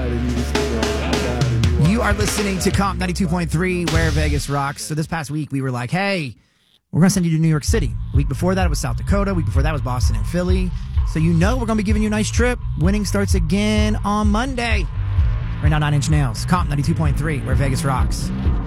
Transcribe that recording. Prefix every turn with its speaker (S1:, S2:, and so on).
S1: died and you were still I died and you
S2: You are listening to Comp 92.3, Where Vegas Rocks. So this past week, we were like, hey, we're going to send you to New York City. The week before that, it was South Dakota. The week before that was Boston and Philly. So you know we're going to be giving you a nice trip. Winning starts again on Monday. Right now, 9 Inch Nails. Comp 92.3, Where Vegas Rocks.